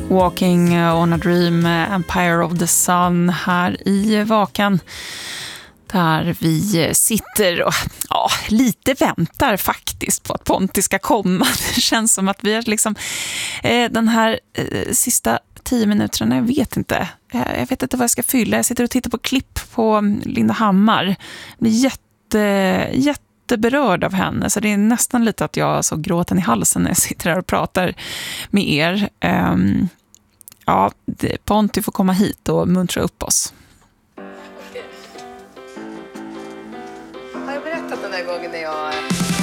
Walking on a Dream, Empire of the Sun här i Vakan. Där vi sitter och lite väntar faktiskt på att Ponti ska komma. Det känns som att vi har liksom den här sista 10 minuterna, jag vet inte vad jag ska fylla. Jag sitter och tittar på klipp på Linda Hammar. Jag blir jätteberörd av henne, så det är nästan lite att jag så gråten i halsen när jag sitter här och pratar med er. Ponti får komma hit och muntra upp oss.